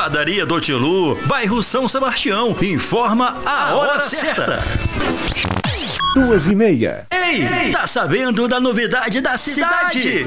Padaria do Tilu, bairro São Sebastião. Informa a hora certa. 2:30. Ei, tá sabendo da novidade da cidade?